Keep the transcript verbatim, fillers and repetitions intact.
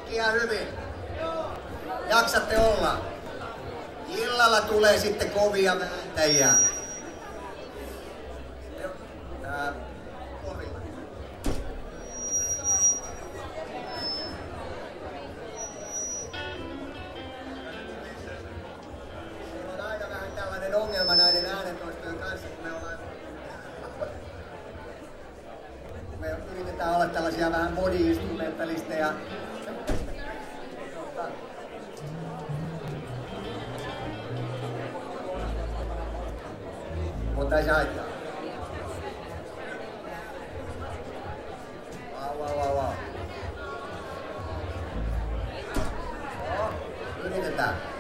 Kaikki ihan hyvin. Jaksatte olla. Illalla tulee sitten kovia vääntäjiä. Ää, Porilla. Meillä on aina vähän tällainen ongelma näiden äänentoistojen kanssa, kun me ollaan... Me yritetään olla tällaisia vähän body-instrumentalisteja. Mutta ei se haittaa. Vau, vau, vau, vau. No, yritetään.